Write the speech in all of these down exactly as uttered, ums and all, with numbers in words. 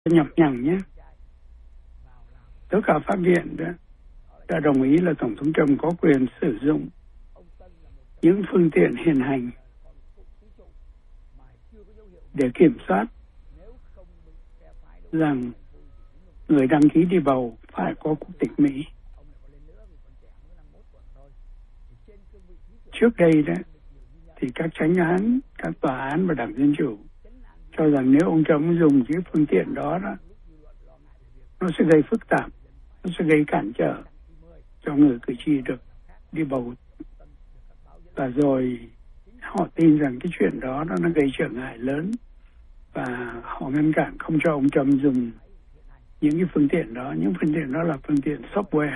nhập nhằng nhé. Tất cả pháp viện đã, đã đồng ý là Tổng thống Trump có quyền sử dụng những phương tiện hiện hành để kiểm soát rằng người đăng ký đi bầu phải có quốc tịch Mỹ. Trước đây đó thì các chánh án, các tòa án và Đảng Dân Chủ cho rằng nếu ông Trump dùng cái phương tiện đó đó, nó sẽ gây phức tạp, nó sẽ gây cản trở cho người cử tri được đi bầu. Và rồi họ tin rằng cái chuyện đó nó gây trở ngại lớn và họ ngăn cản không cho ông Trump dùng những cái phương tiện đó. Những phương tiện đó là phương tiện software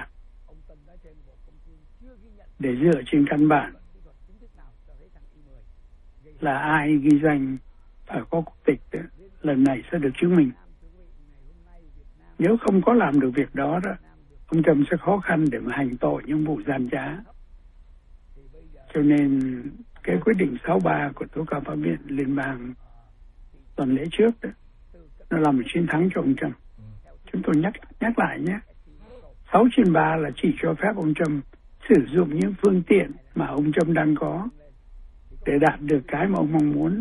để dựa trên căn bản là ai ghi danh phải có quốc tịch đó, lần này sẽ được chứng minh. Nếu không có làm được việc đó đó, ông Trump sẽ khó khăn để mà hành tội những vụ gian trá. Cho nên cái quyết định sáu ba của tố cáo pháp viện liên bang tuần lễ trước đó, nó là một chiến thắng cho ông Trump. Chúng tôi nhắc nhắc lại nhé, sáu trên ba là chỉ cho phép ông Trump sử dụng những phương tiện mà ông Trump đang có để đạt được cái mà ông mong muốn.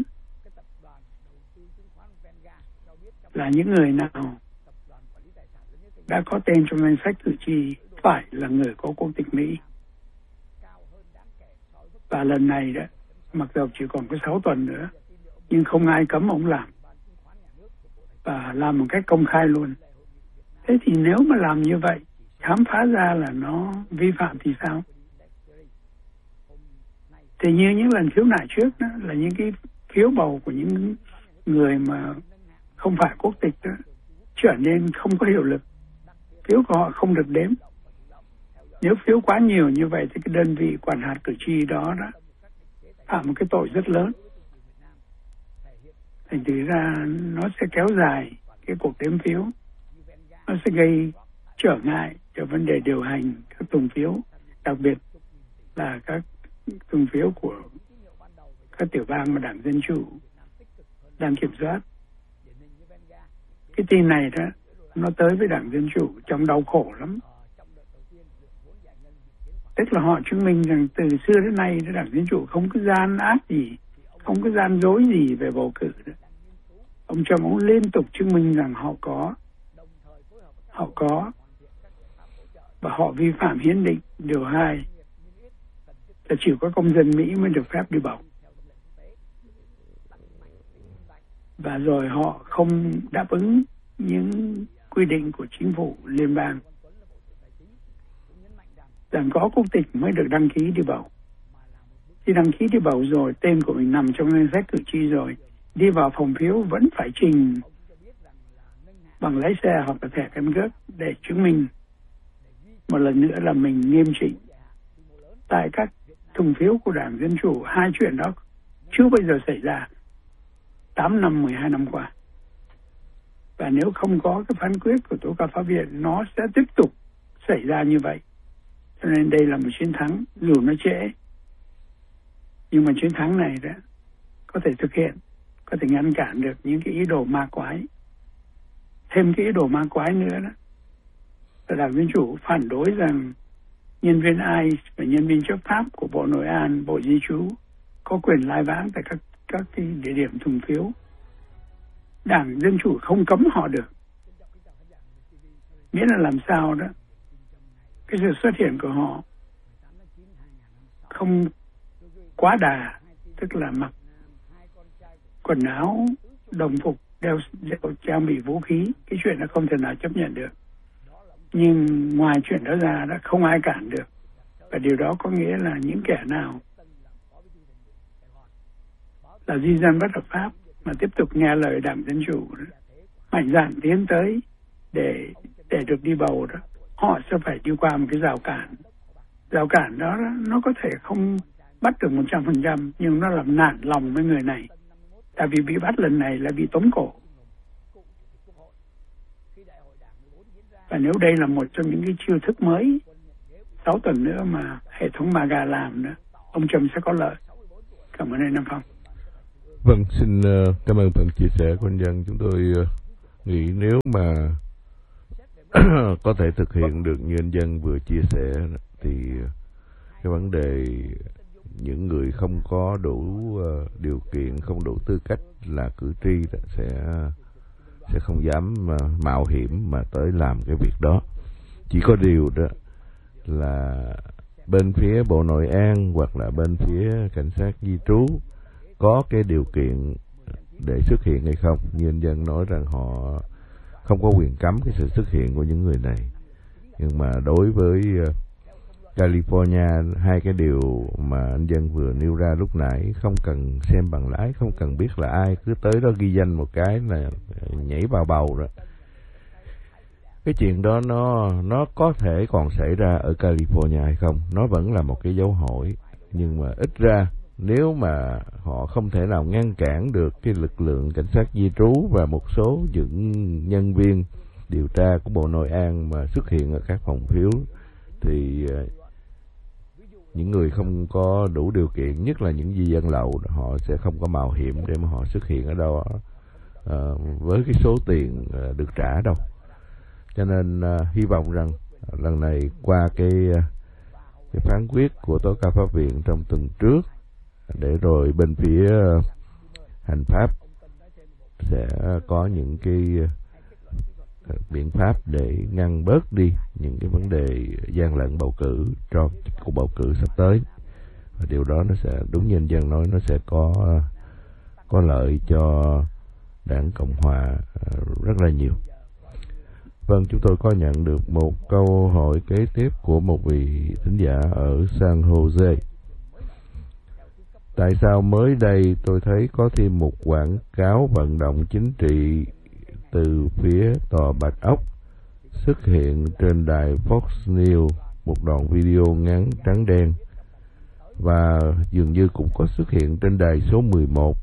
Là những người nào đã có tên trong danh sách cử tri phải là người có quốc tịch Mỹ. Và lần này đó, mặc dù chỉ còn có sáu tuần nữa, nhưng không ai cấm ông làm. Và làm một cách công khai luôn. Thế thì nếu mà làm như vậy, khám phá ra là nó vi phạm thì sao? Thì như những lần khiếu nại trước đó, là những cái phiếu bầu của những người mà không phải quốc tịch đó, trở nên không có hiệu lực. Phiếu của họ không được đếm. Nếu phiếu quá nhiều như vậy thì cái đơn vị quản hạt cử tri đó đó phạm một cái tội rất lớn. Thành thử ra nó sẽ kéo dài cái cuộc đếm phiếu. Nó sẽ gây trở ngại cho vấn đề điều hành các thùng phiếu, đặc biệt là các thùng phiếu của các tiểu bang mà Đảng Dân Chủ đang kiểm soát. Cái tin này đó, nó tới với Đảng Dân Chủ trong đau khổ lắm. Tức là họ chứng minh rằng từ xưa đến nay Đảng Dân Chủ không có gian ác gì, không có gian dối gì về bầu cử nữa. Ông Trump ông liên tục chứng minh rằng họ có, họ có, và họ vi phạm hiến định điều hai là chỉ có công dân Mỹ mới được phép đi bầu. Và rồi họ không đáp ứng những quy định của chính phủ liên bang rằng có quốc tịch mới được đăng ký đi bầu. Khi đăng ký đi bầu rồi, tên của mình nằm trong danh sách cử tri rồi, đi vào phòng phiếu vẫn phải trình bằng lái xe hoặc là thẻ căn cước để chứng minh một lần nữa là mình nghiêm chỉnh. Tại các thùng phiếu của Đảng Dân Chủ, hai chuyện đó chưa bao giờ xảy ra tám năm, mười hai năm qua. Và nếu không có cái phán quyết của tố cáo pháp viện, nó sẽ tiếp tục xảy ra như vậy. Cho nên đây là một chiến thắng, dù nó trễ. Nhưng mà chiến thắng này đó có thể thực hiện, có thể ngăn cản được những cái ý đồ ma quái. Thêm cái ý đồ ma quái nữa đó là Đảng Dân Chủ phản đối rằng nhân viên I C E và nhân viên chấp pháp của Bộ Nội an, Bộ Di trú có quyền lai vãng tại các, các cái địa điểm thùng phiếu. Đảng Dân Chủ không cấm họ được. Miễn là làm sao đó cái sự xuất hiện của họ không quá đà, tức là mặc quần áo, đồng phục, đeo, đeo trang bị vũ khí. Cái chuyện đó không thể nào chấp nhận được. Nhưng ngoài chuyện đó ra đã không ai cản được. Và điều đó có nghĩa là những kẻ nào là di dân bất hợp pháp mà tiếp tục nghe lời Đảng Dân Chủ mạnh dạn tiến tới để để được đi bầu đó, họ sẽ phải đi qua một cái rào cản. Rào cản đó nó có thể không bắt được một trăm phần trăm, nhưng nó làm nản lòng với người này. Tại vì bị bắt lần này là bị tống cổ. Và nếu đây là một trong những cái chiêu thức mới, sáu tuần nữa mà hệ thống MAGA làm nữa, ông Trump sẽ có lợi. Cảm ơn anh Nam Phong. Vâng, xin uh, cảm ơn phần chia sẻ của anh Dân. Chúng tôi uh, nghĩ nếu mà có thể thực hiện được như anh Dân vừa chia sẻ thì cái vấn đề những người không có đủ điều kiện, không đủ tư cách là cử tri sẽ sẽ không dám mạo hiểm mà tới làm cái việc đó. Chỉ có điều đó là bên phía Bộ Nội an hoặc là bên phía cảnh sát di trú có cái điều kiện để xuất hiện hay không. Như anh Dân nói rằng họ không có quyền cấm cái sự xuất hiện của những người này. Nhưng mà đối với California, hai cái điều mà anh Dân vừa nêu ra lúc nãy, không cần xem bằng lái, không cần biết là ai, cứ tới đó ghi danh một cái là nhảy vào bầu rồi. Cái chuyện đó nó nó có thể còn xảy ra ở California hay không, nó vẫn là một cái dấu hỏi. Nhưng mà ít ra nếu mà họ không thể nào ngăn cản được cái lực lượng cảnh sát di trú và một số những nhân viên điều tra của Bộ Nội an mà xuất hiện ở các phòng phiếu, thì những người không có đủ điều kiện, nhất là những di dân lậu, họ sẽ không có mạo hiểm để mà họ xuất hiện ở đâu à, với cái số tiền à, được trả đâu. Cho nên à, hy vọng rằng lần này qua cái, cái phán quyết của Tối cao Pháp viện trong tuần trước, để rồi bên phía hành pháp sẽ có những cái biện pháp để ngăn bớt đi những cái vấn đề gian lận bầu cử cho cuộc bầu cử sắp tới. Và điều đó nó sẽ, đúng như anh Dân nói, nó sẽ có có lợi cho đảng Cộng hòa rất là nhiều. Vâng, chúng tôi có nhận được một câu hỏi kế tiếp của một vị thính giả ở San Jose. Tại sao mới đây tôi thấy có thêm một quảng cáo vận động chính trị từ phía Tòa Bạch Ốc xuất hiện trên đài Fox News, một đoạn video ngắn trắng đen, và dường như cũng có xuất hiện trên đài số mười một.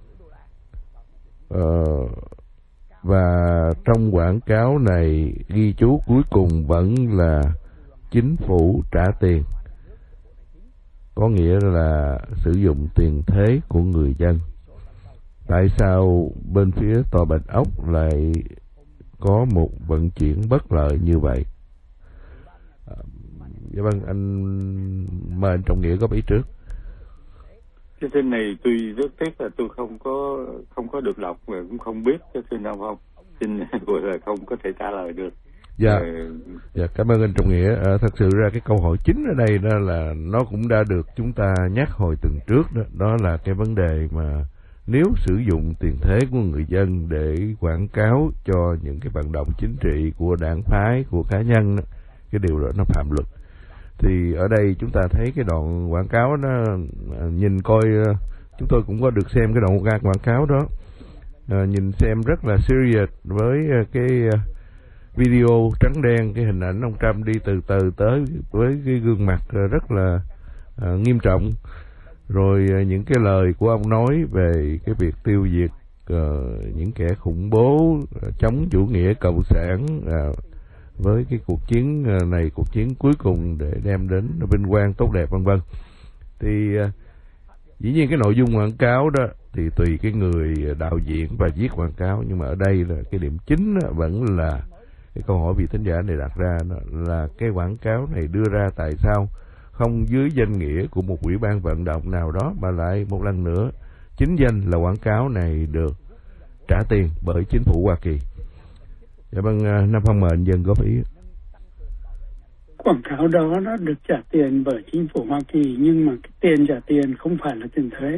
Ờ, và trong quảng cáo này ghi chú cuối cùng vẫn là chính phủ trả tiền, có nghĩa là sử dụng tiền thế của người dân. Tại sao bên phía Tòa Bạch Ốc lại có một vận chuyển bất lợi như vậy? À, dạ vâng, anh mời anh Trọng Nghĩa góp ý trước. Cái tin này tôi rất tiếc là tôi không có không có được đọc và cũng không biết cái tin nào không. Tin gọi là không có thể trả lời được. Dạ, à, dạ cảm ơn anh Trọng Nghĩa. À, thật sự ra cái câu hỏi chính ở đây đó là nó cũng đã được chúng ta nhắc hồi tuần trước đó, đó là cái vấn đề mà nếu sử dụng tiền thế của người dân để quảng cáo cho những cái vận động chính trị của đảng phái, của cá nhân đó, cái điều đó nó phạm luật. Thì ở đây chúng ta thấy cái đoạn quảng cáo nó, nhìn coi, chúng tôi cũng có được xem cái đoạn quảng cáo đó, à, nhìn xem rất là serious với cái video trắng đen, cái hình ảnh ông Trump đi từ từ tới với cái gương mặt rất là à, nghiêm trọng. Rồi những cái lời của ông nói về cái việc tiêu diệt uh, những kẻ khủng bố, uh, chống chủ nghĩa cộng sản, uh, với cái cuộc chiến uh, này, cuộc chiến cuối cùng để đem đến vinh quang tốt đẹp vân vân. Thì uh, dĩ nhiên cái nội dung quảng cáo đó thì tùy cái người đạo diễn và viết quảng cáo, nhưng mà ở đây là cái điểm chính uh, vẫn là cái câu hỏi vị thính giả này đặt ra, là cái quảng cáo này đưa ra tại sao không dưới danh nghĩa của một ủy ban vận động nào đó, mà lại một lần nữa chính danh là quảng cáo này được trả tiền bởi chính phủ Hoa Kỳ. Dạ vâng, Nam Phong mời anh Dân góp ý. Quảng cáo đó nó được trả tiền bởi chính phủ Hoa Kỳ, nhưng mà cái tiền trả tiền không phải là tiền thuế.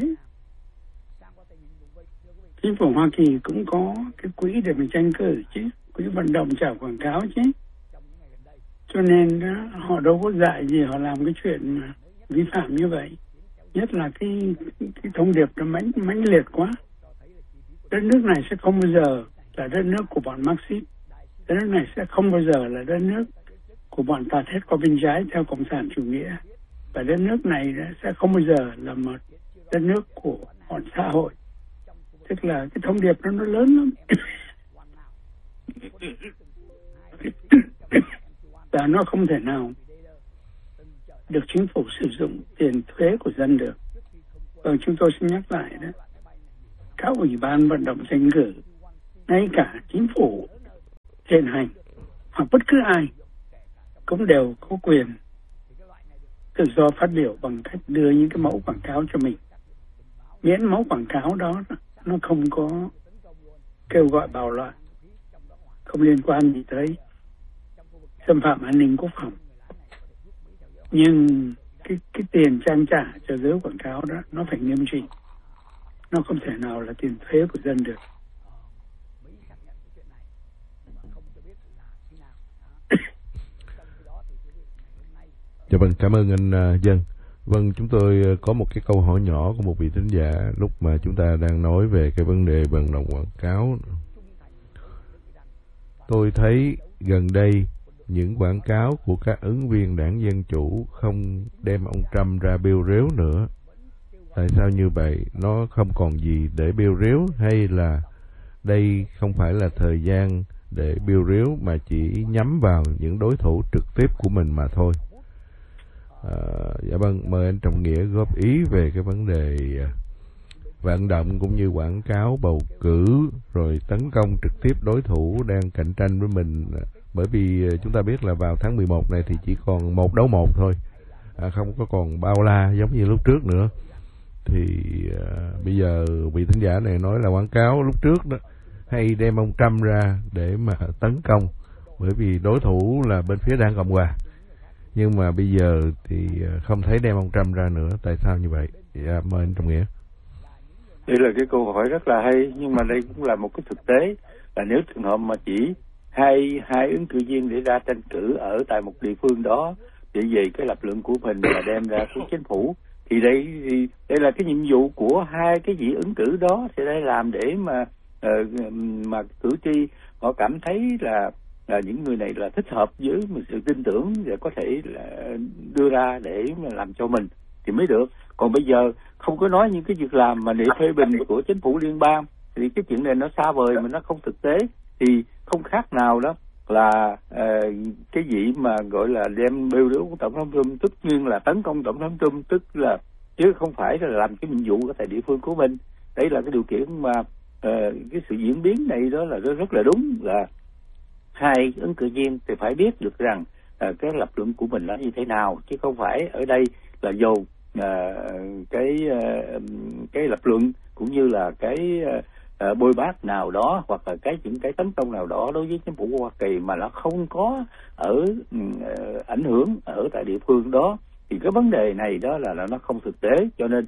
Chính phủ Hoa Kỳ cũng có cái quỹ để mình tranh cử chứ, quỹ vận động trả quảng cáo chứ. Cho nên đó, họ đâu có dạy gì họ làm cái chuyện vi phạm như vậy. Nhất là cái, cái thông điệp nó mãnh mãnh liệt quá. Đất nước này sẽ không bao giờ là đất nước của bọn Marxist. Đất nước này sẽ không bao giờ là đất nước của bọn tà thết có bên trái theo cộng sản chủ nghĩa. Và đất nước này sẽ không bao giờ là một đất nước của bọn xã hội. Tức là cái thông điệp đó nó lớn lắm. Và nó không thể nào được chính phủ sử dụng tiền thuế của dân được. Và chúng tôi xin nhắc lại đó, các ủy ban vận động tranh cử ngay cả chính phủ hiện hành hoặc bất cứ ai cũng đều có quyền tự do phát biểu bằng cách đưa những cái mẫu quảng cáo cho mình, miễn mẫu quảng cáo đó nó không có kêu gọi bạo loạn, không liên quan gì tới xâm phạm an ninh quốc phòng. Nhưng cái cái tiền trang trả cho giới quảng cáo đó nó phải nghiêm trị, nó không thể nào là tiền thuế của dân được. Dạ vâng, cảm ơn anh uh, Dân. Vâng, chúng tôi có một cái câu hỏi nhỏ của một vị thính giả lúc mà chúng ta đang nói về cái vấn đề vận động quảng cáo. Tôi thấy gần đây những quảng cáo của các ứng viên đảng Dân Chủ không đem ông Trump ra bêu rếu nữa. Tại sao như vậy? Nó không còn gì để bêu rếu, hay là đây không phải là thời gian để bêu rếu mà chỉ nhắm vào những đối thủ trực tiếp của mình mà thôi? À, dạ vâng, mời anh Trọng Nghĩa góp ý về cái vấn đề vận động cũng như quảng cáo bầu cử rồi tấn công trực tiếp đối thủ đang cạnh tranh với mình. Bởi vì chúng ta biết là vào tháng mười một này thì chỉ còn một đấu một thôi, à, không có còn bao la giống như lúc trước nữa. Thì à, bây giờ vị thính giả này nói là quảng cáo lúc trước đó hay đem ông Trump ra để mà tấn công, bởi vì đối thủ là bên phía Đảng Cộng Hòa. Nhưng mà bây giờ thì không thấy đem ông Trump ra nữa. Tại sao như vậy? Dạ, mời anh Trọng Nghĩa. Đây là cái câu hỏi rất là hay, nhưng mà đây cũng là một cái thực tế là nếu trường hợp mà chỉ hai hai ứng cử viên để ra tranh cử ở tại một địa phương đó để về cái lập luận của mình và đem ra của chính phủ, thì đây thì đây là cái nhiệm vụ của hai cái vị ứng cử đó sẽ đây làm để mà uh, mà cử tri họ cảm thấy là là những người này là thích hợp với một sự tin tưởng và có thể là đưa ra để mà làm cho mình thì mới được. Còn bây giờ không có nói những cái việc làm mà để phê bình của chính phủ liên bang thì cái chuyện này nó xa vời mà nó không thực tế, thì không khác nào đó là uh, cái gì mà gọi là đem bêu rếu của tổng thống Trump, tất nhiên là tấn công tổng thống Trump, tức là chứ không phải là làm cái nhiệm vụ ở tại địa phương của mình. Đấy là cái điều kiện mà uh, cái sự diễn biến này đó là rất, rất là đúng, là hai ứng cử viên thì phải biết được rằng uh, cái lập luận của mình là như thế nào, chứ không phải ở đây là dầu uh, cái uh, cái lập luận cũng như là cái uh, uh, bôi bác nào đó hoặc là cái những cái tấn công nào đó đối với chính phủ Hoa Kỳ mà nó không có ở uh, ảnh hưởng ở tại địa phương đó, thì cái vấn đề này đó là, là nó không thực tế. Cho nên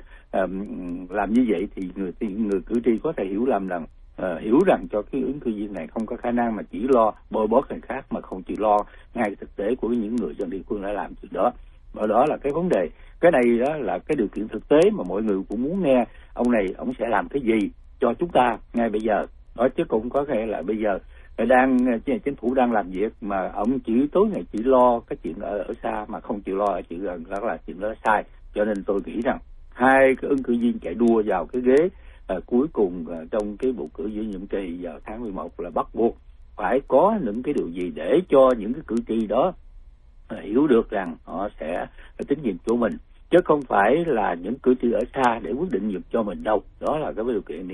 uh, làm như vậy thì người người cử tri có thể hiểu lầm rằng uh, hiểu rằng cho cái ứng cử viên này không có khả năng mà chỉ lo bôi bót người khác mà không chịu lo ngay thực tế của những người dân địa phương đã làm chuyện đó. Và đó là cái vấn đề. Cái này đó là cái điều kiện thực tế mà mọi người cũng muốn nghe ông này ông sẽ làm cái gì cho chúng ta ngay bây giờ đó, chứ cũng có thể là bây giờ đang chính phủ đang làm việc mà ông chỉ tối ngày chỉ lo cái chuyện ở, ở xa mà không chịu lo ở chuyện gần, đó là chuyện đó sai. Cho nên tôi nghĩ rằng hai cái ứng cử viên chạy đua vào cái ghế à, cuối cùng à, trong cái bầu cử giữa nhiệm kỳ vào tháng mười một là bắt buộc phải có những cái điều gì để cho những cái cử tri đó à, hiểu được rằng họ sẽ tín nhiệm của mình, chứ không phải là những cử tri ở xa để quyết định giùm cho mình đâu. Đó là cái điều kiện,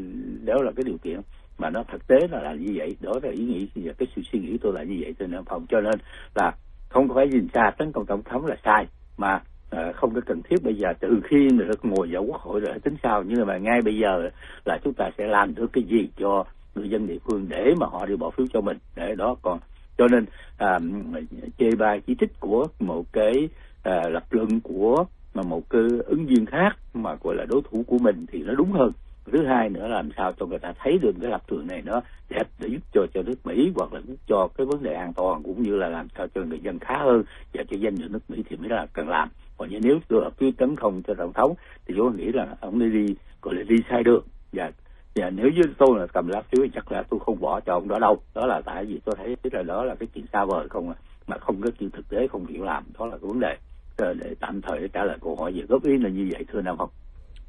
đó là cái điều kiện mà nó thực tế là, là như vậy. Đó là ý nghĩ và cái sự suy nghĩ tôi là như vậy trên Nam Phòng. Cho nên là không phải nhìn xa tấn công tổng thống là sai, mà à, không có cần thiết bây giờ từ khi người được ngồi vào quốc hội rồi tính sao. Nhưng mà ngay bây giờ là chúng ta sẽ làm được cái gì cho người dân địa phương để mà họ đi bỏ phiếu cho mình. Để đó còn cho nên à, chê bai chỉ trích của một cái à, lập luận của mà một cái ứng viên khác mà gọi là đối thủ của mình thì nó đúng hơn. Thứ hai nữa là làm sao cho người ta thấy được cái lập trường này nó đẹp để giúp cho cho nước Mỹ, hoặc là giúp cho cái vấn đề an toàn, cũng như là làm sao cho người dân khá hơn và cho danh dự nước Mỹ thì mới là cần làm. Còn như nếu tôi cứ tấn công cho tổng thống thì tôi nghĩ là ông đi đi gọi là đi sai đường. Và, và nếu như tôi là cầm lá phiếu thì chắc là tôi không bỏ cho ông đó đâu. Đó là tại vì tôi thấy là đó là cái chuyện xa vời không, mà không có chuyện thực tế, không chịu làm. Đó là cái vấn đề. Rồi để tạm thời để trả lời câu hỏi về góp ý là như vậy, thưa Nam Phong.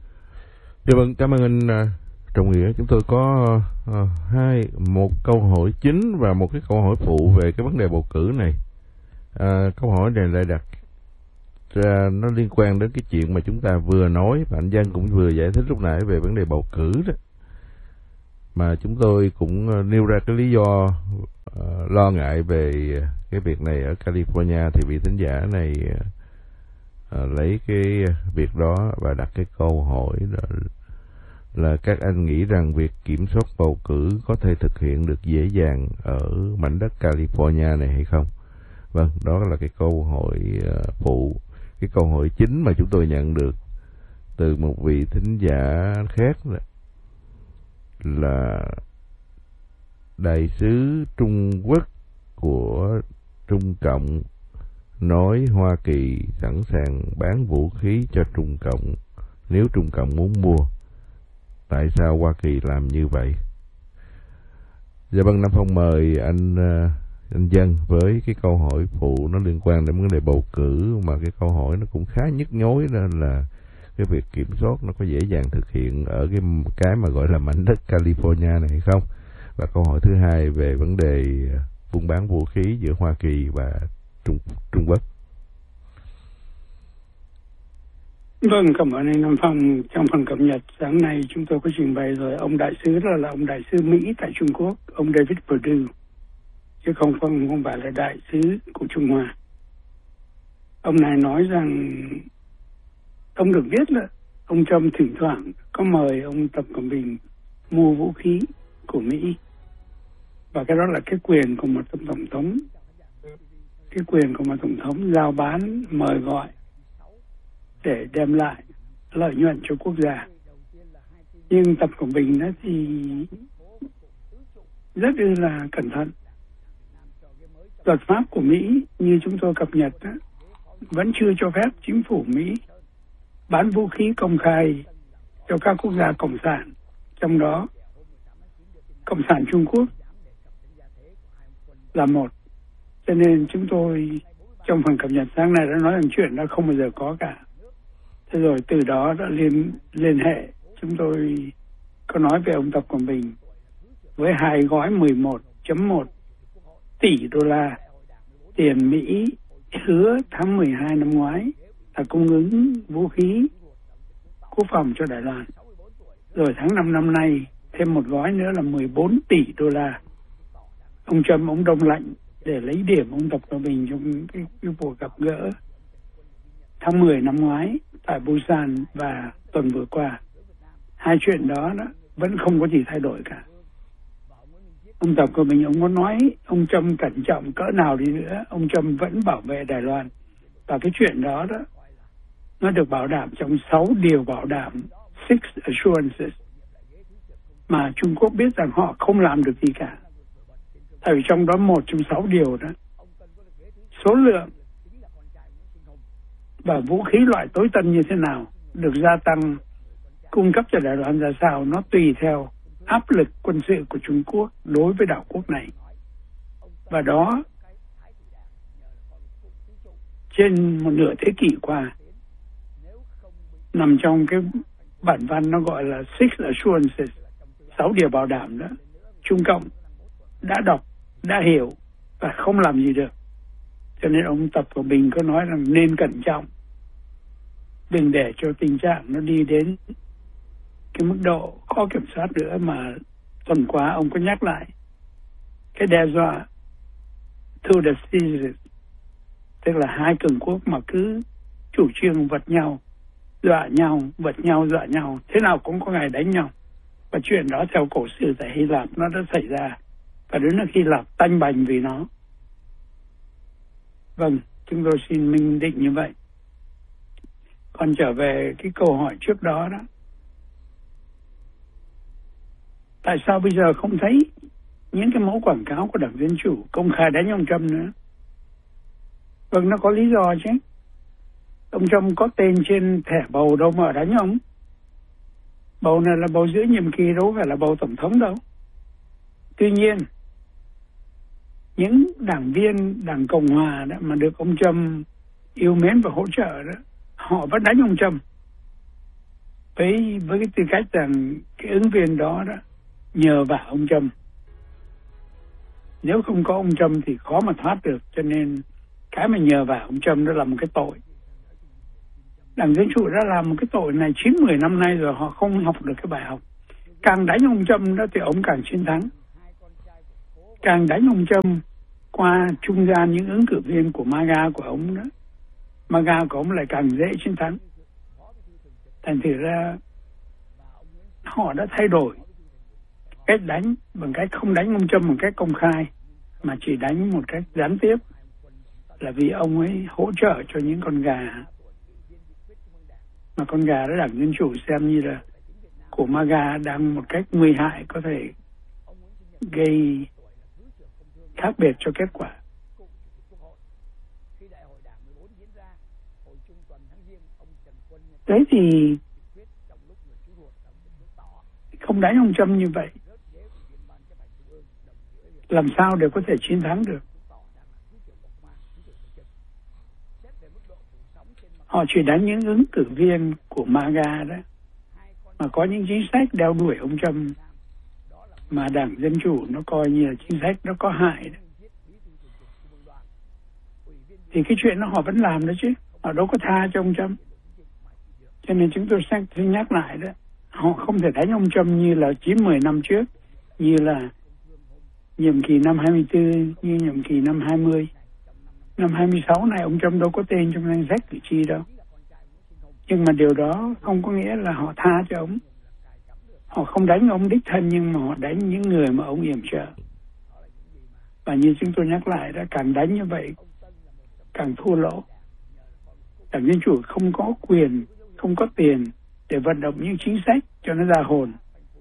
Dạ vâng, cảm ơn anh uh, Trọng Nghĩa. Chúng tôi có uh, hai một câu hỏi chính và một cái câu hỏi phụ về cái vấn đề bầu cử này. Uh, câu hỏi này lại đặt uh, nó liên quan đến cái chuyện mà chúng ta vừa nói và anh Dân cũng vừa giải thích lúc nãy về vấn đề bầu cử đó. mà chúng tôi cũng nêu ra cái lý do uh, lo ngại về cái việc này ở California, thì vị thính giả này uh, lấy cái việc đó và đặt cái câu hỏi là, là các anh nghĩ rằng việc kiểm soát bầu cử có thể thực hiện được dễ dàng ở mảnh đất California này hay không? Vâng, đó là cái câu hỏi uh, phụ. Cái câu hỏi chính mà chúng tôi nhận được từ một vị thính giả khác là, là đại sứ Trung Quốc của Trung Cộng nói Hoa Kỳ sẵn sàng bán vũ khí cho Trung Cộng nếu Trung Cộng muốn mua. Tại sao Hoa Kỳ làm như vậy? Dạ vâng, Nam Phong mời anh anh Dân với cái câu hỏi phụ nó liên quan đến vấn đề bầu cử, mà cái câu hỏi nó cũng khá nhức nhối, nên là cái việc kiểm soát nó có dễ dàng thực hiện ở cái cái mà gọi là mảnh đất California này hay không? Và câu hỏi thứ hai về vấn đề buôn bán vũ khí giữa Hoa Kỳ và Trung Trung Quốc. Vâng, cảm ơn anh Nam Phong. Trong phần cập nhật sáng nay chúng tôi có trình bày rồi, ông đại sứ đó là ông đại sứ Mỹ tại Trung Quốc, ông David Perdue, chứ không không không phải là đại sứ của Trung Hoa. Ông này nói rằng ông được biết là ông Trump thỉnh thoảng có mời ông Tập Cận Bình mua vũ khí của Mỹ, và cái đó là cái quyền của một tổng thống, cái quyền của một tổng thống giao bán, mời gọi để đem lại lợi nhuận cho quốc gia. Nhưng Tập Cận Bình đó thì rất là cẩn thận. Luật pháp của Mỹ như chúng tôi cập nhật đó, vẫn chưa cho phép chính phủ Mỹ bán vũ khí công khai cho các quốc gia cộng sản, trong đó Cộng sản Trung Quốc là một. Cho nên chúng tôi trong phần cập nhật sáng nay đã nói rằng chuyện đó không bao giờ có cả. Thế rồi từ đó đã liên liên hệ, chúng tôi có nói về ông Tập Cận Bình với hai gói mười một phẩy một tỷ đô la tiền Mỹ hứa tháng mười hai năm ngoái là cung ứng vũ khí quốc phòng cho Đài Loan. Rồi tháng năm năm nay thêm một gói nữa là mười bốn tỷ đô la. Ông Trump ông đông lạnh để lấy điểm ông Tập Cận Bình trong cái, cái cuộc gặp gỡ tháng mười năm ngoái tại Busan và tuần vừa qua. Hai chuyện đó, đó vẫn không có gì thay đổi cả. Ông Tập Cận Bình ông có nói ông Trump cẩn trọng cỡ nào đi nữa, ông Trump vẫn bảo vệ Đài Loan. Và cái chuyện đó đó nó được bảo đảm trong sáu điều bảo đảm, six assurances, mà Trung Quốc biết rằng họ không làm được gì cả. Tại vì trong đó một trong sáu điều đó, số lượng và vũ khí loại tối tân như thế nào được gia tăng cung cấp cho Đài Loan ra sao, nó tùy theo áp lực quân sự của Trung Quốc đối với đảo quốc này. Và đó trên một nửa thế kỷ qua nằm trong cái bản văn nó gọi là Six Assurances, sáu điều bảo đảm đó. Trung Cộng đã đọc, đã hiểu và không làm gì được. Cho nên ông Tập Cận Bình có nói rằng nên cẩn trọng, đừng để cho tình trạng nó đi đến cái mức độ khó kiểm soát nữa. Mà tuần qua ông có nhắc lại cái đe dọa two decisions, tức là hai cường quốc mà cứ chủ trương vật nhau, dọa nhau, vật nhau, dọa nhau, thế nào cũng có ngày đánh nhau. Và chuyện đó theo cổ sử tại Hy Lạp nó đã xảy ra, và đến lúc Hy Lạp tanh bành vì nó. Vâng, chúng tôi xin minh định như vậy. Còn trở về cái câu hỏi trước đó đó, tại sao bây giờ không thấy những cái mẫu quảng cáo của Đảng Dân Chủ công khai đánh ông Trump nữa? Vâng, nó có lý do chứ. Ông Trump có tên trên thẻ bầu đâu mà đánh ông. Bầu này là bầu giữa nhiệm kỳ, đâu phải là bầu tổng thống đâu. Tuy nhiên, những đảng viên Đảng Cộng Hòa đó mà được ông Trump yêu mến và hỗ trợ đó, họ vẫn đánh ông Trump. Với, với cái tư cách rằng cái ứng viên đó đó nhờ vào ông Trump. Nếu không có ông Trump thì khó mà thoát được. Cho nên cái mà nhờ vào ông Trump đó là một cái tội. Đảng Dân Chủ đã làm một cái tội này chín mười năm nay rồi, họ không học được cái bài học. càng đánh ông Trump đó thì ông càng chiến thắng. Càng đánh ông Trump qua trung gian những ứng cử viên của MAGA của ông đó, MAGA của ông lại càng dễ chiến thắng. Thành thử ra họ đã thay đổi cách đánh bằng cách không đánh ông Trump một cách công khai, mà chỉ đánh một cách gián tiếp, là vì ông ấy hỗ trợ cho những con gà, mà con gà đó Đảng Dân Chủ xem như là của MAGA đang một cách nguy hại, có thể gây khác biệt cho kết quả. Đấy thì không đánh ông Trump như vậy, làm sao để có thể chiến thắng được? Họ chỉ đánh những ứng cử viên của MAGA đó, mà có những chính sách đeo đuổi ông Trump mà Đảng Dân Chủ nó coi như là chính sách nó có hại đó. Thì cái chuyện đó họ vẫn làm đó chứ, họ đâu có tha cho ông Trump. Cho nên chúng tôi sẽ nhắc lại đó, họ không thể đánh ông Trump như là chín mười năm trước, như là nhiệm kỳ năm hai mươi tư, như nhiệm kỳ năm hai mươi. Năm hai mươi sáu này ông Trump đâu có tên trong danh sách cử tri đâu. Nhưng mà điều đó không có nghĩa là họ tha cho ông. Họ không đánh ông đích thân, nhưng mà họ đánh những người mà ông yểm trợ. Và như chúng tôi nhắc lại đó, càng đánh như vậy càng thua lỗ. Đảng Dân Chủ không có quyền, không có tiền để vận động những chính sách cho nó ra hồn.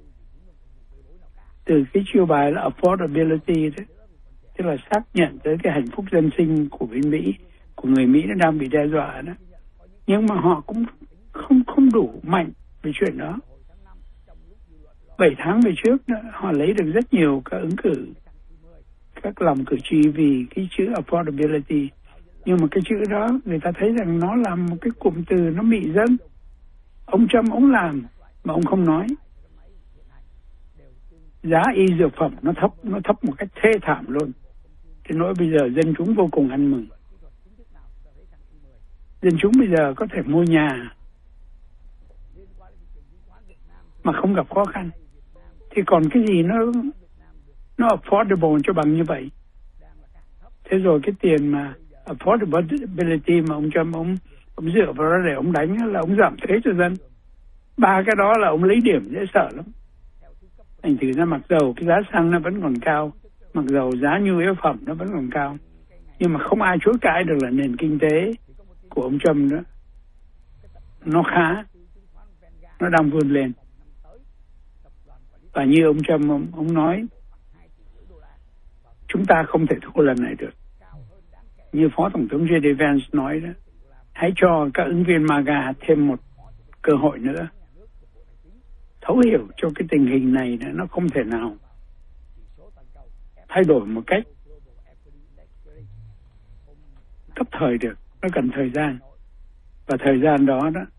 Từ cái chiêu bài là affordability đó, tức là xác nhận tới cái hạnh phúc dân sinh của bên Mỹ, của người Mỹ nó đang bị đe dọa đó. Nhưng mà họ cũng không không đủ mạnh về chuyện đó. Bảy tháng về trước đó, họ lấy được rất nhiều các ứng cử, các lòng cử tri vì cái chữ affordability. Nhưng mà cái chữ đó người ta thấy rằng nó là một cái cụm từ nó mị dân. Ông Trump ông làm mà ông không nói. Giá y dược phẩm nó thấp, nó thấp một cách thê thảm luôn. Cái nỗi bây giờ dân chúng vô cùng ăn mừng. Dân chúng bây giờ có thể mua nhà mà không gặp khó khăn. Thì còn cái gì nó nó affordable cho bằng như vậy? Thế rồi cái tiền mà affordability mà ông Trump ông, ông dựa vào đó để ông đánh là ông giảm thuế cho dân. Ba cái đó là ông lấy điểm dễ sợ lắm. Thành thử ra mặc dầu cái giá xăng nó vẫn còn cao, mặc dầu giá nhu yếu phẩm nó vẫn còn cao, nhưng mà không ai chối cãi được là nền kinh tế của ông Trump đó nó khá, nó đang vươn lên. Và như ông Trump ông, ông nói, chúng ta không thể thua lần này được. Như Phó Tổng thống giê đê Vance nói đó, hãy cho các ứng viên MAGA thêm một cơ hội nữa. Thấu hiểu cho cái tình hình này nó không thể nào thay đổi một cách cấp thời được, nó cần thời gian. Và thời gian đó đó,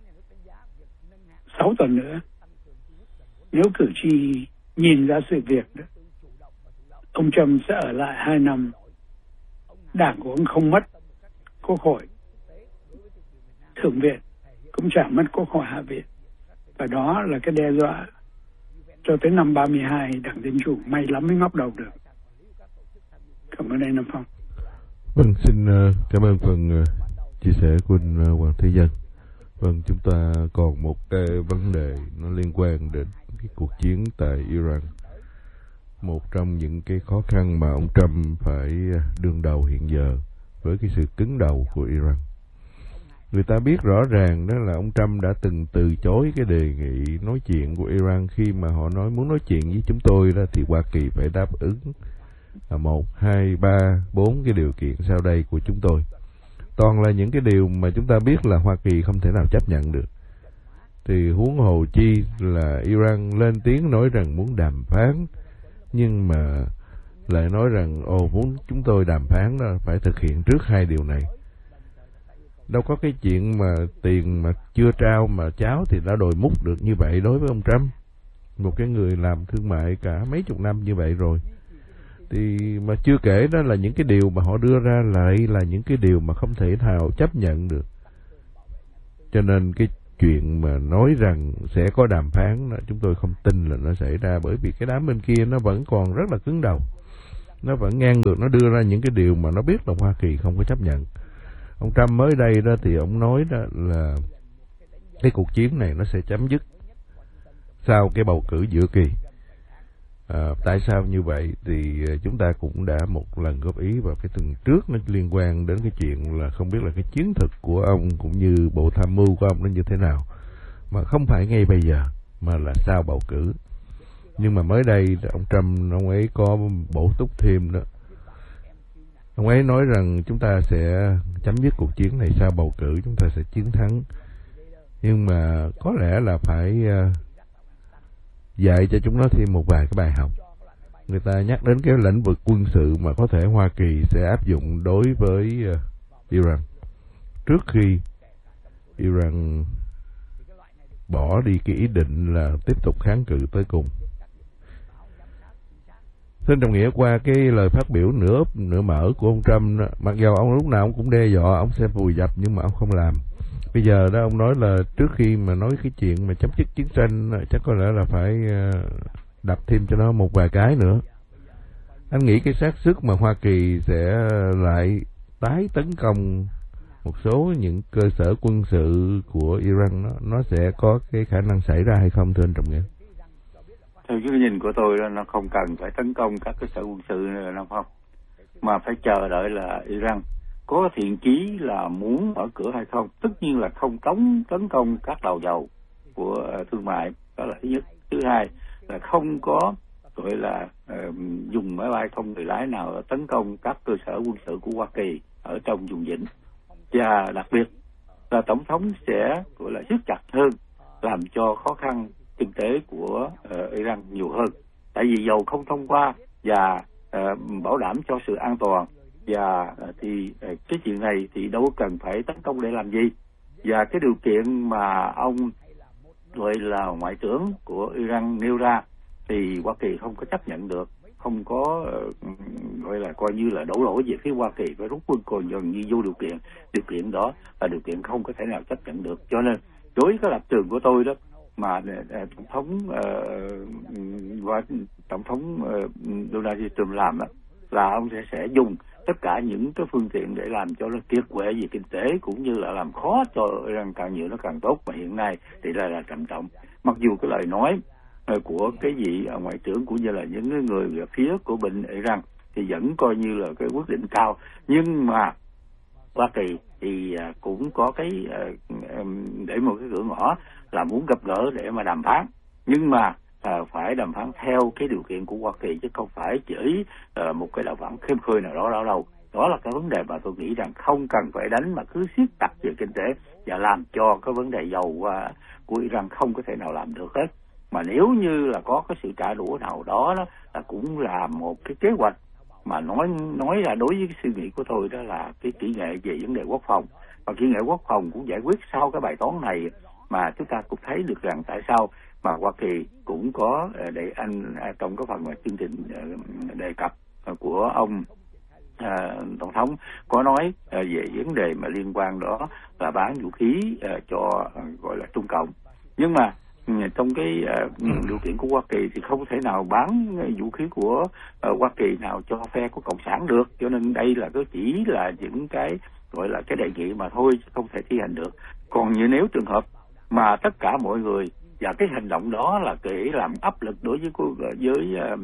sáu tuần nữa, nếu cử tri nhìn ra sự việc đó, ông Trump sẽ ở lại hai năm, đảng của ông không mất quốc hội, thượng viện cũng chẳng mất quốc hội hạ viện. Và đó là cái đe dọa cho tới năm ba mươi hai, Đảng Dân Chủ may lắm mới ngóc đầu được. Cảm ơn anh Nam Phong. Vâng, xin uh, cảm ơn phần uh, chia sẻ của anh uh, Hoàng Thế Dân. Vâng, chúng ta còn một cái vấn đề nó liên quan đến cái cuộc chiến tại Iran. Một trong những cái khó khăn mà ông Trump phải đương đầu hiện giờ với cái sự cứng đầu của Iran. Người ta biết rõ ràng đó là ông Trump đã từng từ chối cái đề nghị nói chuyện của Iran khi mà họ nói muốn nói chuyện với chúng tôi đó, thì Hoa Kỳ phải đáp ứng là một, hai, ba, bốn cái điều kiện sau đây của chúng tôi. Toàn là những cái điều mà chúng ta biết là Hoa Kỳ không thể nào chấp nhận được. Thì huống hồ chi là Iran lên tiếng nói rằng muốn đàm phán, nhưng mà lại nói rằng ồ muốn chúng tôi đàm phán đó phải thực hiện trước hai điều này. Đâu có cái chuyện mà tiền mà chưa trao mà cháo thì đã đòi múc được như vậy đối với ông Trump. Một cái người làm thương mại cả mấy chục năm như vậy rồi. Thì mà chưa kể đó là những cái điều mà họ đưa ra lại là những cái điều mà không thể nào chấp nhận được. Cho nên cái chuyện mà nói rằng sẽ có đàm phán, chúng tôi không tin là nó xảy ra, bởi vì cái đám bên kia nó vẫn còn rất là cứng đầu, nó vẫn ngang ngược, nó đưa ra những cái điều mà nó biết là Hoa Kỳ không có chấp nhận. Ông Trump mới đây đó thì ông nói đó là cái cuộc chiến này nó sẽ chấm dứt sau cái bầu cử giữa kỳ. À, tại sao như vậy thì chúng ta cũng đã một lần góp ý vào cái tuần trước, nó liên quan đến cái chuyện là không biết là cái chiến thuật của ông cũng như bộ tham mưu của ông nó như thế nào, mà không phải ngay bây giờ mà là sau bầu cử. Nhưng mà mới đây ông Trump ông ấy có bổ túc thêm đó, ông ấy nói rằng chúng ta sẽ chấm dứt cuộc chiến này sau bầu cử, chúng ta sẽ chiến thắng. Nhưng mà có lẽ là phải uh, dạy cho chúng nó thêm một vài cái bài học. Người ta nhắc đến cái lĩnh vực quân sự mà có thể Hoa Kỳ sẽ áp dụng đối với uh, Iran trước khi Iran bỏ đi cái ý định là tiếp tục kháng cự tới cùng. Xin đồng nghĩa qua cái lời phát biểu nửa nửa mở của ông Trump đó, mặc dù ông lúc nào ông cũng đe dọa ông sẽ vùi dập nhưng mà ông không làm. Bây giờ đó ông nói là trước khi mà nói cái chuyện mà chấm dứt chiến tranh chắc có lẽ là phải đập thêm cho nó một vài cái nữa. Anh nghĩ cái xác suất mà Hoa Kỳ sẽ lại tái tấn công một số những cơ sở quân sự của Iran nó, nó sẽ có cái khả năng xảy ra hay không thưa anh Trọng Nghĩa? Theo cái nhìn của tôi đó, nó không cần phải tấn công các cơ sở quân sự nữa đâu không, mà phải chờ đợi là Iran có thiện chí là muốn mở cửa hay không. Tất nhiên là không tống tấn công các đầu dầu của thương mại, đó là thứ nhất. Thứ hai là không có gọi là uh, dùng máy bay không người lái nào tấn công các cơ sở quân sự của Hoa Kỳ ở trong vùng vịnh. Và đặc biệt là tổng thống sẽ gọi là siết chặt hơn, làm cho khó khăn kinh tế của uh, Iran nhiều hơn. Tại vì dầu không thông qua và uh, bảo đảm cho sự an toàn, và uh, thì uh, cái chuyện này thì đâu có cần phải tấn công để làm gì. Và cái điều kiện mà ông gọi là ngoại trưởng của Iran nêu ra thì Hoa Kỳ không có chấp nhận được, không có uh, gọi là coi như là đổ lỗi về phía Hoa Kỳ phải rút quân còn gần như vô điều kiện. Điều kiện đó là điều kiện không có thể nào chấp nhận được. Cho nên đối với cái lập trường của tôi đó, mà uh, tổng thống uh, và tổng thống uh, Donald Trump làm đó, là ông sẽ sẽ dùng tất cả những cái phương tiện để làm cho nó kiệt quệ về kinh tế, cũng như là làm khó cho Iran càng nhiều nó càng tốt. Mà hiện nay thì là là trầm trọng. Mặc dù cái lời nói uh, của cái vị uh, ngoại trưởng cũng như là những người ở phía của bên Iran thì vẫn coi như là cái quyết định cao, nhưng mà Hoa Kỳ thì uh, cũng có cái uh, um, để một cái cửa ngõ là muốn gặp gỡ để mà đàm phán, nhưng mà uh, phải đàm phán theo cái điều kiện của Hoa Kỳ, chứ không phải chỉ uh, một cái đàm phán khêm khơi nào đó đâu đâu. Đó là cái vấn đề mà tôi nghĩ rằng không cần phải đánh, mà cứ siết chặt về kinh tế và làm cho cái vấn đề dầu uh, của Iran không có thể nào làm được hết. Mà nếu như là có cái sự trả đũa nào đó, đó là cũng là một cái kế hoạch mà nói nói là đối với cái suy nghĩ của tôi đó là cái kỹ nghệ về vấn đề quốc phòng, và kỹ nghệ quốc phòng cũng giải quyết sau cái bài toán này. Mà chúng ta cũng thấy được rằng tại sao mà Hoa Kỳ cũng có để anh trong cái phần mà chương trình đề cập của ông à, tổng thống có nói à, về vấn đề mà liên quan đó là bán vũ khí à, cho à, gọi là Trung Cộng. Nhưng mà trong cái uh, điều kiện của Hoa Kỳ thì không thể nào bán vũ khí của uh, Hoa Kỳ nào cho phe của Cộng sản được. Cho nên đây là cái chỉ là những cái gọi là cái đề nghị mà thôi, chứ không thể thi hành được. Còn như nếu trường hợp mà tất cả mọi người và cái hành động đó là để làm áp lực đối với với uh,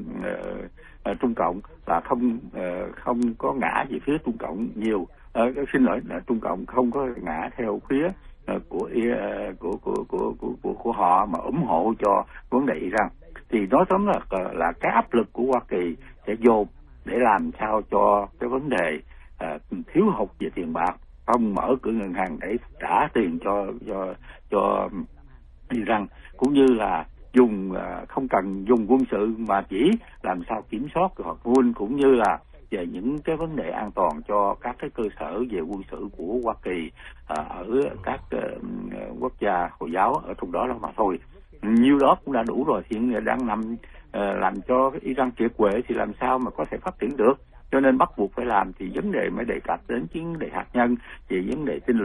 uh, Trung Cộng, và không uh, không có ngã về phía Trung Cộng nhiều, uh, xin lỗi là Trung Cộng không có ngã theo phía của của của của của của, của họ mà ủng hộ cho vấn đề Iran, thì nói tóm là là cái áp lực của Hoa Kỳ sẽ dồn để làm sao cho cái vấn đề uh, thiếu hụt về tiền bạc, không mở cửa ngân hàng để trả tiền cho cho cho Iran, cũng như là dùng uh, không cần dùng quân sự mà chỉ làm sao kiểm soát hoặc vun, cũng như là về những cái vấn đề an toàn cho các cái cơ sở về quân sự của Hoa Kỳ à, ở các uh, quốc gia Hồi giáo ở trong đó đó mà thôi. Nhiêu đó cũng đã đủ rồi, hiện đang nằm uh, làm cho Iran kiệt quệ thì làm sao mà có thể phát triển được. Cho nên bắt buộc phải làm, thì vấn đề mới đề cập đến vấn đề hạt nhân, về vấn đề tinh luyện,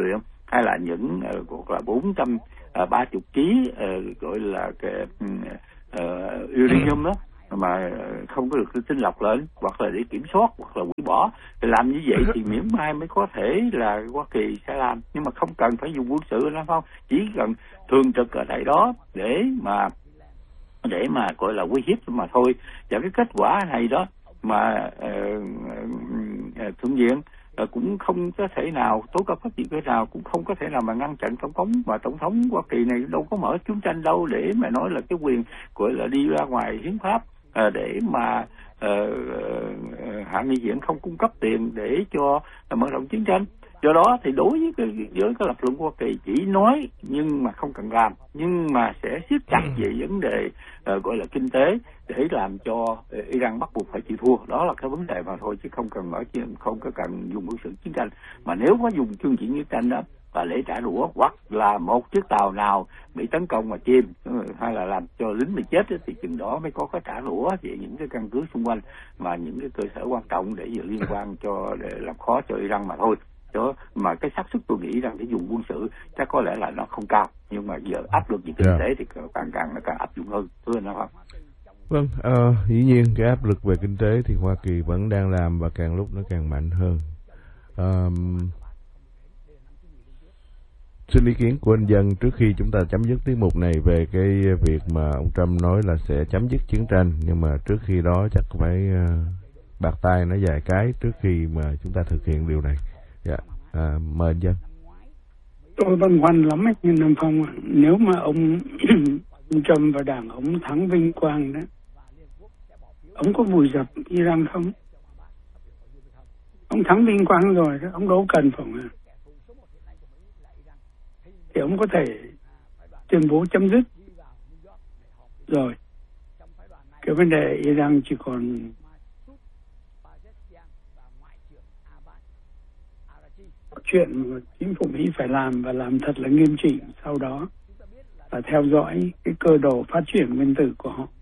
hay là những uh, hoặc là bốn trăm ba mươi ký uh, gọi là cái uh, uranium đó mà không có được tinh lọc lên, hoặc là để kiểm soát, hoặc là hủy bỏ. Thì làm như vậy thì miễn mai mới có thể là Hoa Kỳ sẽ làm, nhưng mà không cần phải dùng quân sự nữa không, chỉ cần thường trực ở tại đó để mà để mà gọi là uy hiếp mà thôi. Và cái kết quả này đó mà uh, uh, thượng viện uh, cũng không có thể nào, tố cáo pháp trị cái nào cũng không có thể nào mà ngăn chặn tổng thống, và tổng thống Hoa Kỳ này đâu có mở chiến tranh đâu để mà nói là cái quyền gọi là đi ra ngoài hiến pháp uh, để mà uh, uh, hạ nghị viện không cung cấp tiền để cho uh, mở rộng chiến tranh. Do đó thì đối với cái, với cái lập luận của Hoa Kỳ chỉ nói nhưng mà không cần làm, nhưng mà sẽ siết chặt về vấn đề uh, gọi là kinh tế để làm cho uh, Iran bắt buộc phải chịu thua. Đó là cái vấn đề mà thôi, chứ không cần nói không có cần dùng quân sự chiến tranh. Mà nếu có dùng chương trình chiến tranh đó và để trả đũa, hoặc là một chiếc tàu nào bị tấn công mà chìm, hay là làm cho lính bị chết, thì chừng đó mới có cái trả đũa về những cái căn cứ xung quanh mà những cái cơ sở quan trọng để liên quan cho để làm khó cho Iran mà thôi. Đó, mà cái xác suất tôi nghĩ rằng để dùng quân sự chắc có lẽ là nó không cao, nhưng mà giờ áp lực về kinh tế thì càng càng nó càng áp dụng hơn, thưa anh không? Vâng, uh, dĩ nhiên cái áp lực về kinh tế thì Hoa Kỳ vẫn đang làm và càng lúc nó càng mạnh hơn. Um, xin ý kiến của anh Dân trước khi chúng ta chấm dứt tiết mục này về cái việc mà ông Trump nói là sẽ chấm dứt chiến tranh, nhưng mà trước khi đó chắc phải uh, bạc tay nó vài cái trước khi mà chúng ta thực hiện điều này. Dạ, à, mời anh Dân. Tôi băn khoăn lắm ấy, nhưng Nam Phong, nếu mà ông Trump và đảng ông thắng vinh quang đó, ông có vùi dập Iran không? Ông thắng vinh quang rồi đó, ông đâu cần phòng à? Thì ông có thể tuyên bố chấm dứt rồi. Cái vấn đề Iran chỉ còn chuyện mà chính phủ Mỹ phải làm, và làm thật là nghiêm trị sau đó, và theo dõi cái cơ đồ phát triển nguyên tử của họ.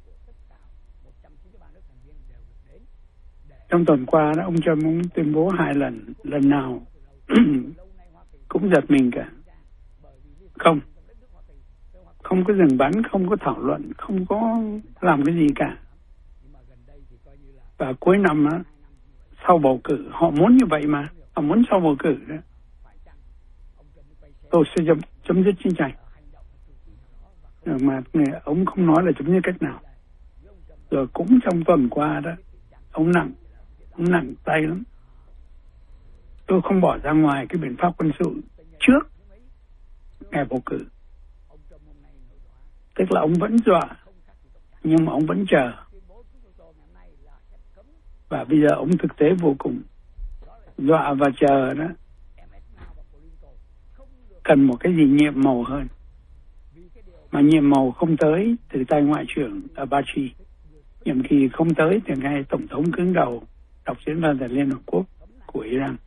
Trong tuần qua đó, ông Trump ông tuyên bố hai lần, lần nào cũng giật mình cả. Không, không có dừng bắn, không có thảo luận, không có làm cái gì cả. Và cuối năm đó, sau bầu cử, họ muốn như vậy mà, họ muốn sau bầu cử đó, tôi sẽ chấm, chấm dứt chiến tranh. Mà ông không nói là chấm dứt cách nào. Rồi cũng trong tuần qua đó, ông nặng, ông nặng tay lắm. Tôi không bỏ ra ngoài cái biện pháp quân sự trước ngày bầu cử. Tức là ông vẫn dọa, nhưng mà ông vẫn chờ. Và bây giờ ông thực tế vô cùng. Dọa và chờ đó cần một cái gì nhiệm màu hơn. Mà nhiệm màu không tới từ tay Ngoại trưởng Abachi. Nhiệm kỳ không tới từ ngày Tổng thống cứng đầu đọc diễn văn tại Liên Hợp Quốc của Iran.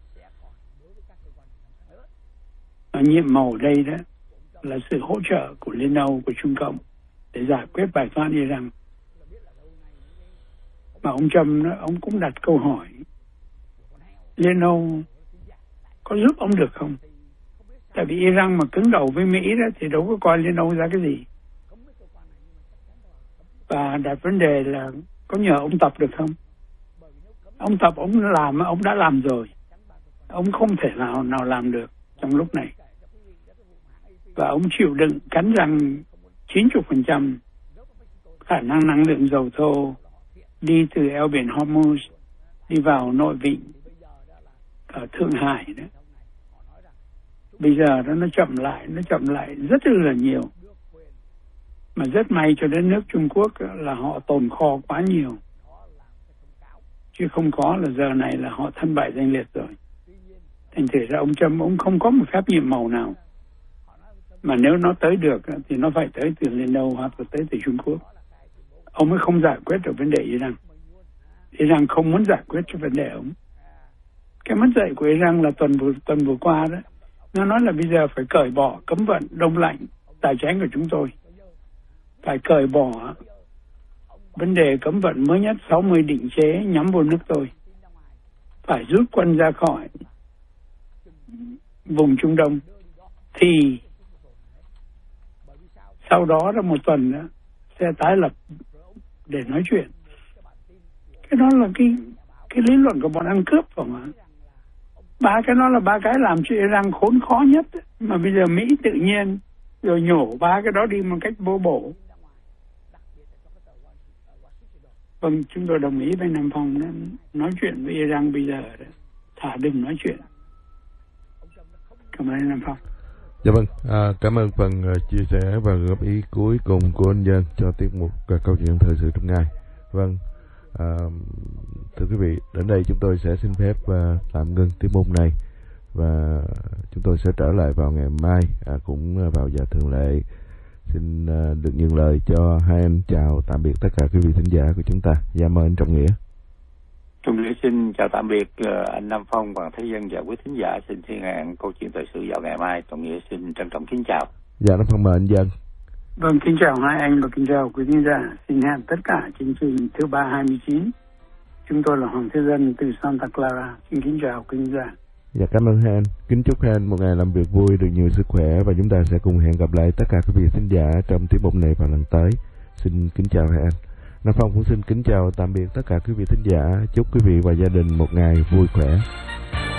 Và nhiệm màu đây đó là sự hỗ trợ của Liên Âu, của Trung Cộng để giải quyết bài toán Iran. Mà ông Trump đó, ông cũng đặt câu hỏi Liên Âu có giúp ông được không? Tại vì Iran mà cứng đầu với Mỹ đó thì đâu có coi Liên Âu ra cái gì. Và đặt vấn đề là có nhờ ông Tập được không? Ông Tập ông làm, ông đã làm rồi. Ông không thể nào nào làm được trong lúc này. Và ông chịu đựng cắn răng chín mươi phần trăm khả năng năng lượng dầu thô đi từ eo biển Hormuz đi vào nội vịnh ở Thượng Hải đó. Bây giờ đó nó chậm lại, nó chậm lại rất là nhiều. Mà rất may cho đến nước Trung Quốc là họ tồn kho quá nhiều. Chứ không có là giờ này là họ thân bại danh liệt rồi. Thành thử ra ông Trump ông không có một phép nhiệm màu nào. Mà nếu nó tới được thì nó phải tới từ Liên Âu hoặc là tới từ Trung Quốc. Ông mới không giải quyết được vấn đề Iran. Iran không muốn giải quyết cho vấn đề ông. Cái mất dạy của Iran là tuần vừa, tuần vừa qua đó. Nó nói là bây giờ phải cởi bỏ cấm vận đông lạnh tài chính của chúng tôi. Phải cởi bỏ vấn đề cấm vận mới nhất sáu mươi định chế nhắm vào nước tôi. Phải rút quân ra khỏi vùng Trung Đông, thì sau đó là một tuần nữa sẽ tái lập để nói chuyện. Cái đó là cái cái lý luận của bọn ăn cướp phải không ạ? Ba cái đó là ba cái làm cho Iran khốn khó nhất ấy. Mà bây giờ Mỹ tự nhiên rồi nhổ ba cái đó đi một cách vô bổ. Vâng, chúng tôi đồng ý với Nam Phong đó, nói chuyện với Iran bây giờ đó, thả đừng nói chuyện. Cảm ơn Nam Phong. Dạ vâng, à, cảm ơn phần uh, chia sẻ và góp ý cuối cùng của anh Dân cho tiết mục uh, câu chuyện thời sự trong ngày. Vâng, à, thưa quý vị, đến đây chúng tôi sẽ xin phép uh, tạm ngưng tiết mục này và chúng tôi sẽ trở lại vào ngày mai, à, cũng uh, vào giờ thường lệ. Xin uh, được nhận lời cho hai anh chào tạm biệt tất cả quý vị thính giả của chúng ta. Dạ mời anh Trọng Nghĩa. Trung Nghĩa xin chào tạm biệt anh Nam Phong và Thế Dân và quý thính giả. Xin thiên hẹn câu chuyện thời sự vào ngày mai. Trọng Nghĩa xin trân trọng kính chào. Dạ, Nam Phong mời anh Dân. Vâng, kính chào hai anh và kính chào quý thính giả. Xin hẹn tất cả chương trình thứ ba hai mươi chín. Chúng tôi là Hoàng Thế Dân từ Santa Clara. Xin kính chào quý thính giả. Dạ, cảm ơn hai anh. Kính chúc hai anh một ngày làm việc vui, được nhiều sức khỏe và chúng ta sẽ cùng hẹn gặp lại tất cả quý vị thính giả trong tiết mục này vào lần tới. Xin kính chào hai anh. Nam Phong cũng xin kính chào tạm biệt tất cả quý vị thính giả. Chúc quý vị và gia đình một ngày vui khỏe.